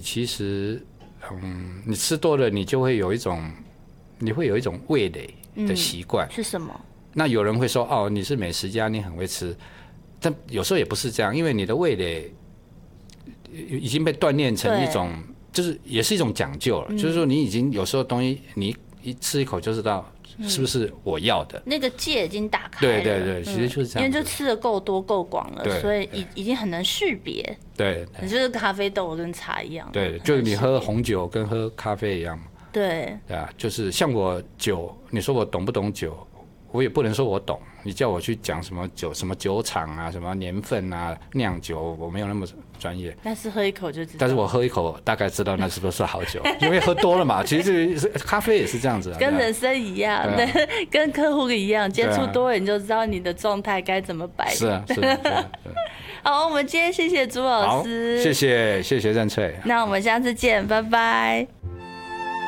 其实，你吃多了，你就会有一种味蕾的习惯。 是什么？ 那有人会说，哦，你是美食家，你很会吃，但有时候也不是这样，因为你的味蕾已经被锻炼成一种，就是也是一种讲究了。就是说，你已经有时候东西，你一吃一口就知道是不是我要的。 那个界已经打开了。 对，其实就是这样。 因为就吃的够多够广了，所以已经很能识别。 对， 你就是咖啡豆跟茶一样。 对，就你喝红酒跟喝咖啡一样嘛。 对啊，就是像我酒，你说我懂不懂酒？我也不能说我懂，你叫我去讲什么酒、什么酒厂啊、什么年份啊、酿酒，我没有那么专业。 但是喝一口就知道。 但是我喝一口，大概知道那是不是好酒，因为喝多了嘛。其实咖啡也是这样子， 跟人生一样，对，跟客户一样，接触多了你就知道你的状态该怎么摆。 是啊。 好，我们今天谢谢朱老师， 谢谢任翠。 那我们下次见，拜拜。